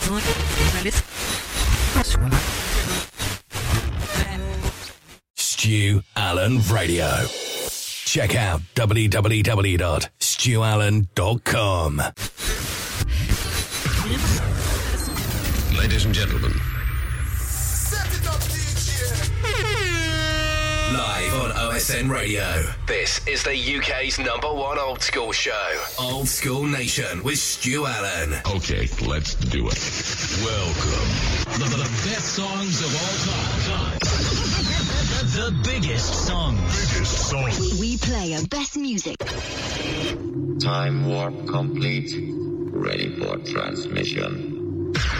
Stu Allen Radio. Check out www.stuallen.com. Ladies and gentlemen. Live on OSN Radio. This is the UK's #1 old school show. Old School Nation with Stu Allen. Okay, let's do it. Welcome. The best songs of all time. The biggest songs. We play our best music. Time warp complete. Ready for transmission.